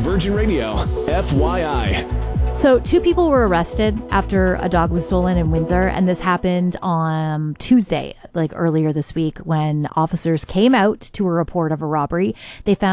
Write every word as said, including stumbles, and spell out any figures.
Virgin Radio, F Y I. So two people were arrested after a dog was stolen in Windsor, and this happened on Tuesday, like earlier this week, when officers came out to a report of a robbery. They found